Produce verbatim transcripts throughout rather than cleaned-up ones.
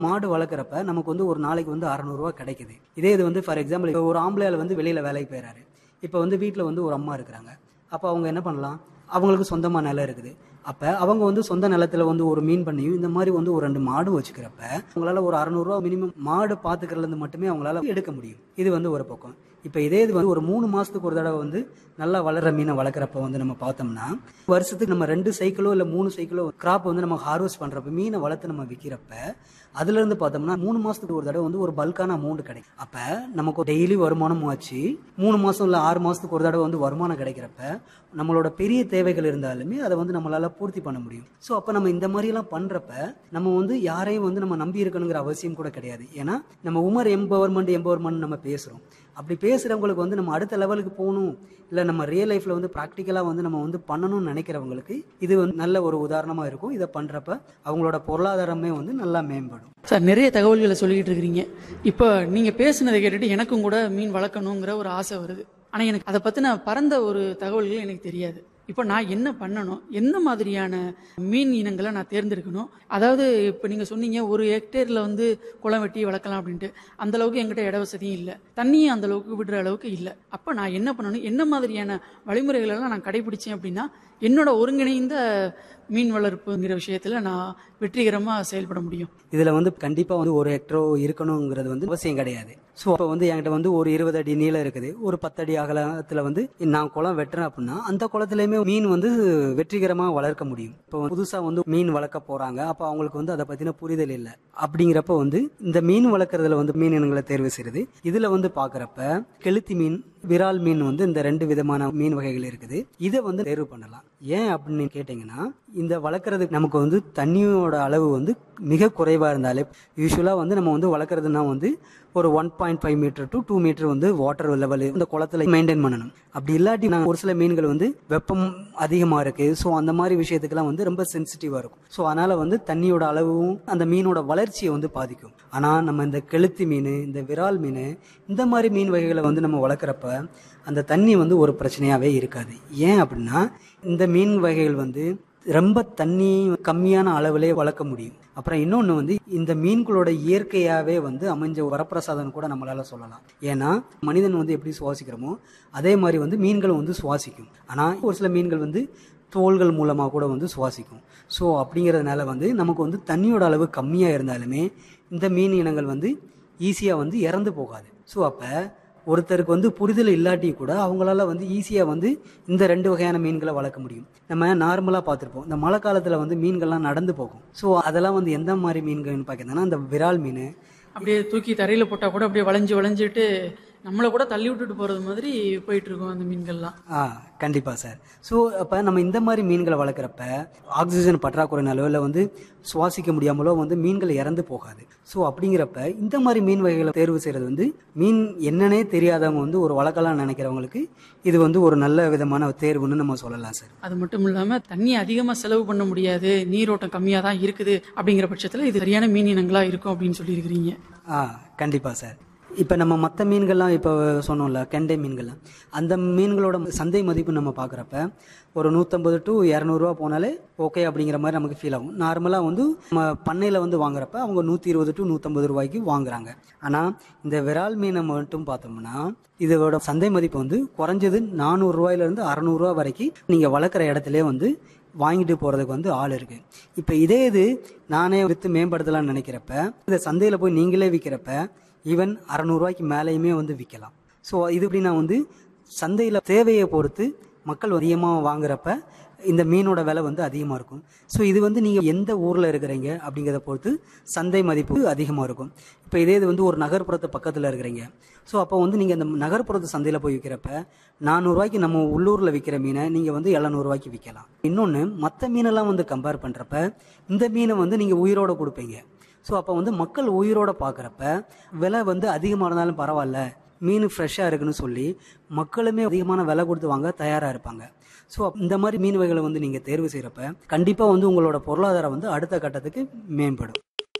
மாடு வளர்க்குறப்ப நமக்கு வந்து ஒரு நாளைக்கு வந்து அறநூறுவா கிடைக்குது. இதே இது வந்து ஃபார் எக்ஸாம்பிள் இப்போ ஒரு ஆம்பளையால் வந்து வெளியில் வேலைக்கு போயிடறாரு. இப்போ வந்து வீட்டில் வந்து ஒரு அம்மா இருக்கிறாங்க. அப்போ அவங்க என்ன பண்ணலாம், அவங்களுக்கு சொந்தமாக நிலம் இருக்குது. அப்போ அவங்க வந்து சொந்த நிலத்தில் வந்து ஒரு மீன் பண்ணியும் இந்த மாதிரி வந்து ஒரு ரெண்டு மாடு வச்சுக்கிறப்ப அவங்களால ஒரு அறநூறுவா மினிமம் மாடு பார்த்துக்கிறதுலேருந்து மட்டுமே அவங்களால எடுக்க முடியும். இது வந்து ஒரு பக்கம். இப்போ இதே இது வந்து ஒரு மூணு மாதத்துக்கு ஒரு தடவை வந்து நல்லா வளர்கிற மீனை வளர்க்குறப்ப வந்து நம்ம பார்த்தோம்னா வருஷத்துக்கு நம்ம ரெண்டு சைக்கிளோ இல்லை மூணு சைக்கிளோ கிராப் வந்து நம்ம ஹார்வெஸ்ட் பண்ணுறப்ப மீனை வளர்த்து நம்ம விற்கிறப்ப அதுலேருந்து பார்த்தோம்னா மூணு மாதத்துக்கு ஒரு தடவை வந்து ஒரு பல்கான அமௌண்ட் கிடைக்கும். அப்போ நமக்கு டெய்லி வருமானமும் ஆச்சு, மூணு மாதம் இல்லை ஆறு மாதத்துக்கு ஒரு தடவை வந்து வருமானம் கிடைக்கிறப்ப நம்மளோட பெரிய தேவைகள் இருந்தாலுமே அதை வந்து நம்மளால பூர்த்தி பண்ண முடியும். ஸோ அப்போ நம்ம இந்த மாதிரிலாம் பண்ணுறப்ப நம்ம வந்து யாரையும் வந்து நம்ம நம்பி இருக்கணுங்கிற அவசியம் கூட கிடையாது. ஏன்னா நம்ம உமர் எம்பவர்மெண்ட் எம்பவர்மெண்ட் நம்ம பேசுகிறோம். அப்படி பேசுகிறவங்களுக்கு வந்து நம்ம அடுத்த லெவலுக்கு போகணும், இல்லை நம்ம ரியல் லைஃப்பில் வந்து ப்ராக்டிக்கலாக வந்து நம்ம வந்து பண்ணணும்னு நினைக்கிறவங்களுக்கு இது வந்து நல்ல ஒரு உதாரணமாக இருக்கும். இதை பண்ணுறப்ப அவங்களோட பொருளாதாரமே வந்து நல்லா மேம்படும். சார், நிறைய தகவல்களை சொல்லிக்கிட்டு இருக்கிறீங்க. இப்போ நீங்கள் பேசுனதை கேட்டுட்டு எனக்கும் கூட மீன் வளர்க்கணுங்கிற ஒரு ஆசை வருது. ஆனால் எனக்கு அதை பற்றின பரந்த ஒரு தகவல்கள் எனக்கு தெரியாது. இப்போ நான் என்ன பண்ணணும், எந்த மாதிரியான மீன் இனங்களை நான் தேர்ந்தெடுக்கணும்? அதாவது இப்போ நீங்கள் சொன்னீங்க ஒரு ஹெக்டேரில் வந்து குளம் வெட்டி வளர்க்கலாம் அப்படின்ட்டு. அந்த அளவுக்கு என்கிட்ட இட வசதியும் இல்லை, தண்ணியும் அந்த அளவுக்கு விடுற அளவுக்கு இல்லை. அப்போ நான் என்ன பண்ணணும், என்ன மாதிரியான வழிமுறைகளெல்லாம் நான் கடைபிடிச்சேன் அப்படின்னா என்னோட ஒருங்கிணைந்த மீன் வளர்ப்புங்கிற விஷயத்தில் நான் வெற்றிகரமாக செயல்பட முடியும்? இதில் வந்து கண்டிப்பாக வந்து ஒரு ஹெக்டரோ இருக்கணுங்கிறது வந்து அவசியம் கிடையாது. ஸோ அப்போ வந்து என்கிட்ட வந்து ஒரு இருபது அடி நீளம் இருக்குது, ஒரு பத்தடி அகலத்தில் வந்து நான் குளம் வெட்டுறேன் அப்படின்னா அந்த குளத்துலையுமே மீன் வந்து வெற்றிகரமாக வளர்க்க முடியும். இப்போ புதுசாக வந்து மீன் வளர்க்க போகிறாங்க, அப்போ அவங்களுக்கு வந்து அதை பற்றின புரிதல் இல்லை. அப்படிங்கிறப்ப வந்து இந்த மீன் வளர்க்குறதுல வந்து மீன் இனங்களை தேர்வு செய்கிறது. இதில் வந்து பார்க்குறப்ப கெளுத்தி மீன், விரால் மீன் வந்து இந்த ரெண்டு விதமான மீன் வகைகள் இருக்குது. இதை வந்து தேர்வு பண்ணலாம். ஏன் அப்படின்னு கேட்டிங்கன்னா, இந்த வளர்க்குறதுக்கு நமக்கு வந்து தண்ணியோட அளவு வந்து மிக குறைவாக இருந்தாலே யூஸ்வலாக வந்து நம்ம வந்து வளர்க்குறதுனா வந்து ஒரு one point five metre to two metre வந்து வாட்டர் லெவல் இந்த குளத்துல மெயின்டைன் பண்ணணும். அப்படி இல்லாட்டி நான் ஒரு சில மீன்கள் வந்து வெப்பம் அதிகமாக இருக்கு, ஸோ அந்த மாதிரி விஷயத்துக்கெல்லாம் வந்து ரொம்ப சென்சிட்டிவாக இருக்கும். ஸோ அதனால வந்து தண்ணியோட அளவும் அந்த மீனோட வளர்ச்சியை வந்து பாதிக்கும். ஆனால் நம்ம இந்த கெளுத்தி மீன், இந்த விரால் மீன், இந்த மாதிரி மீன் வகைகளை வந்து நம்ம வளர்க்குறப்ப அந்த தண்ணி வந்து ஒரு பிரச்சனையாகவே இருக்காது. ஏன் அப்படின்னா இந்த மீன் வகைகள் வந்து ரொம்ப தண்ணி கம்மியான அளவிலே வளர்க்க முடியும். அப்புறம் இன்னொன்று வந்து இந்த மீன்களோட இயற்கையாகவே வந்து அமைஞ்ச வரப்பிரசாதம் கூட நம்மளால சொல்லலாம். ஏன்னா மனிதன் வந்து எப்படி சுவாசிக்கிறோமோ அதே மாதிரி வந்து மீன்கள் வந்து சுவாசிக்கும். ஆனால் ஒரு சில மீன்கள் வந்து தோள்கள் மூலமாக கூட வந்து சுவாசிக்கும். ஸோ அப்படிங்கிறதுனால வந்து நமக்கு வந்து தண்ணியோட அளவு கம்மியாக இருந்தாலுமே இந்த மீன் இனங்கள் வந்து ஈஸியாக வந்து இறந்து போகாது. ஸோ அப்போ ஒருத்தருக்கு வந்து புரிதல் இல்லாட்டி கூட அவங்களால வந்து ஈஸியாக வந்து இந்த ரெண்டு வகையான மீன்களை வளர்க்க முடியும். நம்ம நார்மலாக பார்த்துருப்போம், இந்த மழை காலத்தில் வந்து மீன்கள்லாம் நடந்து போகும். ஸோ அதெல்லாம் வந்து எந்த மாதிரி மீன்கள்னு பார்க்கறதுனா இந்த விரால் மீன் அப்படியே தூக்கி தரையில் போட்டால் கூட அப்படியே வளைஞ்சு வளைஞ்சிட்டு நம்மளை கூட தள்ளி விட்டுட்டு போகிறது மாதிரி போயிட்டு இருக்கோம் அந்த மீன்கள்லாம். ஆ கண்டிப்பாக சார். ஸோ அப்போ நம்ம இந்த மாதிரி மீன்களை வளர்க்குறப்ப ஆக்சிஜன் பற்றாக்குறைனாலோ இல்லை வந்து சுவாசிக்க முடியாமலோ வந்து மீன்கள் இறந்து போகாது. ஸோ அப்படிங்கிறப்ப இந்த மாதிரி மீன் வகைகளை தேர்வு செய்கிறது வந்து மீன் என்னன்னே தெரியாதவங்க வந்து ஒரு வளர்க்கலாம் நினைக்கிறவங்களுக்கு இது வந்து ஒரு நல்ல விதமான தேர்வுன்னு நம்ம சொல்லலாம் சார். அது மட்டும் இல்லாமல் தண்ணி அதிகமாக செலவு பண்ண முடியாது, நீரோட்டம் கம்மியாக தான் இருக்குது அப்படிங்கிற பட்சத்தில் இது சரியான மீன் இனங்களாக இருக்கும் அப்படின்னு சொல்லியிருக்கிறீங்க. ஆ கண்டிப்பாக சார். இப்போ நம்ம மற்ற மீன்கள்லாம் இப்போ சொன்னோம்ல, கெண்டை மீன்கள்லாம், அந்த மீன்களோட சந்தை மதிப்பு நம்ம பார்க்குறப்ப ஒரு நூற்றம்பது டு இரநூறுவா போனாலே ஓகே அப்படிங்கிற மாதிரி நமக்கு ஃபீல் ஆகும். நார்மலாக வந்து நம்ம பண்ணையில் வந்து வாங்குறப்ப அவங்க நூற்றி இருபது டு நூற்றம்பது ரூபாய்க்கு வாங்குறாங்க. ஆனால் இந்த விரால் மீனை மட்டும் பார்த்தோம்னா இதோட சந்தை மதிப்பு வந்து குறைஞ்சது நானூறுரூவாயிலேருந்து அறநூறுவா வரைக்கும் நீங்கள் வளர்க்குற இடத்துல வந்து வாங்கிட்டு போகிறதுக்கு வந்து ஆள் இருக்குது. இப்போ இதே இது நானே விற்று மேம்படுத்தலாம்னு நினைக்கிறப்ப இந்த சந்தையில் போய் நீங்களே விற்கிறப்ப ஈவன் அறநூறுவாய்க்கு மேலேயுமே வந்து விற்கலாம். ஸோ இது எப்படின்னா வந்து சந்தையில் தேவையை பொறுத்து மக்கள் அதிகமாக வாங்குறப்ப இந்த மீனோட விலை வந்து அதிகமாக இருக்கும். ஸோ இது வந்து நீங்கள் எந்த ஊரில் இருக்கிறீங்க அப்படிங்கிறத பொறுத்து சந்தை மதிப்பு அதிகமாக இருக்கும். இப்போ இதே இது வந்து ஒரு நகர்ப்புறத்து பக்கத்தில் இருக்கிறீங்க, ஸோ அப்போ வந்து நீங்கள் இந்த நகர்ப்புறத்து சந்தையில் போய் விற்கிறப்ப நானூறுரூவாய்க்கு நம்ம உள்ளூரில் விற்கிற மீனை நீங்கள் வந்து எழுநூறுவாய்க்கு விற்கலாம். இன்னொன்று மற்ற மீனெல்லாம் வந்து கம்பேர் பண்ணுறப்ப இந்த மீனை வந்து நீங்கள் உயிரோடு கொடுப்பீங்க. ஸோ அப்போ வந்து மக்கள் உயிரோடு பார்க்குறப்ப விலை வந்து அதிகமாக இருந்தாலும் பரவாயில்ல, மீன் ஃப்ரெஷ்ஷாக இருக்குன்னு சொல்லி மக்களுமே அதிகமான விலை கொடுத்து வாங்க தயாராக இருப்பாங்க. ஸோ இந்த மாதிரி மீன் வகைகளை வந்து நீங்கள் தேர்வு செய்கிறப்ப கண்டிப்பாக வந்து உங்களோட பொருளாதாரம் வந்து அடுத்த கட்டத்துக்கு மேம்படும்.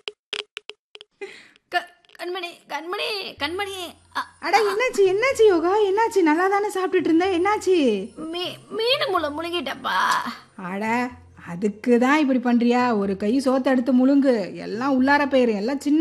கண்மணி கண்மணி கண்மணி அட என்னாச்சு என்னாச்சு யோகா, என்னாச்சு? நல்லா தானே சாப்பிட்டுட்டு இருந்த, என்னாச்சு? மீ மீன் முளை முழுங்கிட்டப்பா. அட அதுக்கு தான் இப்படி பண்றியா? ஒரு கை சோத்த எடுத்து முழுங்கு, எல்லாம் உள்ளார போயிரும், எல்லாம் சின்ன